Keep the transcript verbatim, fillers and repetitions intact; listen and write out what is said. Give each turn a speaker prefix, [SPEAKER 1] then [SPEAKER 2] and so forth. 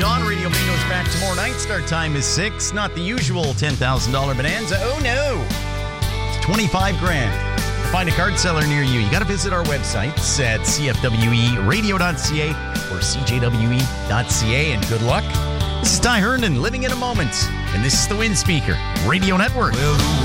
[SPEAKER 1] John. Radio Bingo's back tomorrow night. Start time is six. Not the usual ten thousand dollars bonanza. Oh, no. It's twenty-five grand. To find a card seller near you, you got to visit our websites at c f w e radio dot c a or c j w e dot c a, and good luck. This is Ty Herndon, living in a moment, and this is the Wind Speaker Radio Network. Well,